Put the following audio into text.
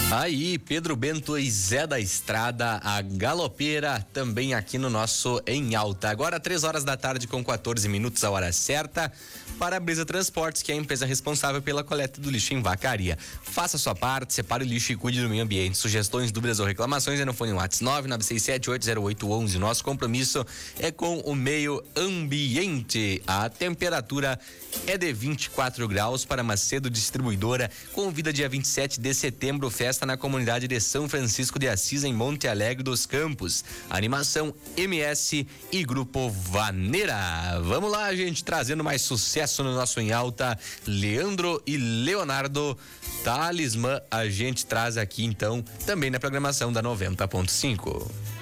Aí, Pedro Bento e Zé da Estrada, a galopeira, também aqui no nosso Em Alta. Agora, 3h com 14 minutos, a hora certa. Para-Brisa Transportes, que é a empresa responsável pela coleta do lixo em Vacaria. Faça a sua parte, separe o lixo e cuide do meio ambiente. Sugestões, dúvidas ou reclamações é no fone WhatsApp 996780811. Nosso compromisso é com o meio ambiente. A temperatura é de 24 graus para Macedo Distribuidora. Convida dia 27 de setembro, festa na comunidade de São Francisco de Assis, em Monte Alegre dos Campos. Animação MS e Grupo Vaneira. Vamos lá, gente, trazendo mais sucesso no nosso Em Alta. Leandro e Leonardo, Talismã, a gente traz aqui então, também na programação da 90.5.